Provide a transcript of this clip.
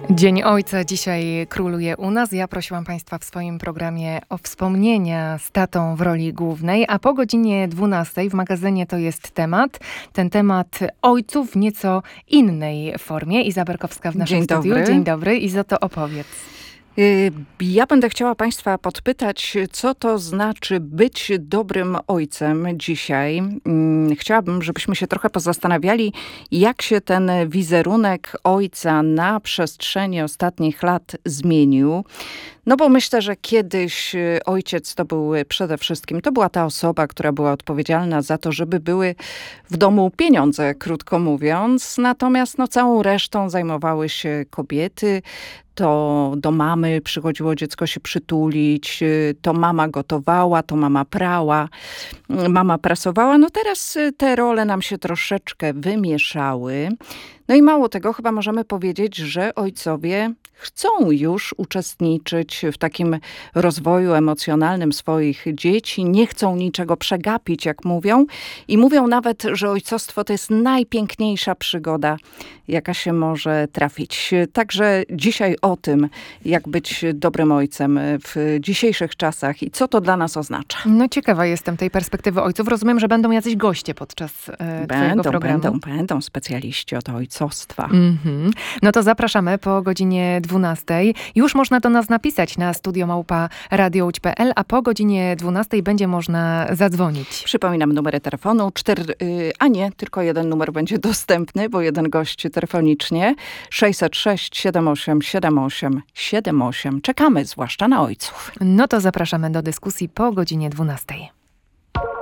Dzień Ojca dzisiaj króluje u nas. Ja prosiłam Państwa w swoim programie o wspomnienia z tatą w roli głównej, a po godzinie 12 w magazynie To jest temat. Ten temat ojców w nieco innej formie. Iza Berkowska w naszym studiu. Dzień dobry. Izo, to opowiedz. Ja będę chciała Państwa podpytać, co to znaczy być dobrym ojcem dzisiaj. Chciałabym, żebyśmy się trochę pozastanawiali, jak się ten wizerunek ojca na przestrzeni ostatnich lat zmienił. No bo myślę, że kiedyś ojciec to był przede wszystkim, to była ta osoba, która była odpowiedzialna za to, żeby były w domu pieniądze, krótko mówiąc. Natomiast całą resztą zajmowały się kobiety. To do mamy przychodziło dziecko się przytulić, to mama gotowała, to mama prała, mama prasowała. Teraz te role nam się troszeczkę wymieszały. No i mało tego, chyba możemy powiedzieć, że ojcowie chcą już uczestniczyć w takim rozwoju emocjonalnym swoich dzieci, nie chcą niczego przegapić, jak mówią. I mówią nawet, że ojcostwo to jest najpiękniejsza przygoda, jaka się może trafić. Także dzisiaj o tym, jak być dobrym ojcem w dzisiejszych czasach i co to dla nas oznacza. Ciekawa jestem tej perspektywy ojców. Rozumiem, że będą jacyś goście podczas twojego programu. Będą specjaliści od ojcostwa. No to zapraszamy po godzinie 12. Już można do nas napisać na studio@radiołódź.pl, a po godzinie 12 będzie można zadzwonić. Przypominam numery telefonu. Tylko jeden numer będzie dostępny, bo jeden gość telefonicznie. 606 78 78 78. Czekamy zwłaszcza na ojców. No to zapraszamy do dyskusji po godzinie 12.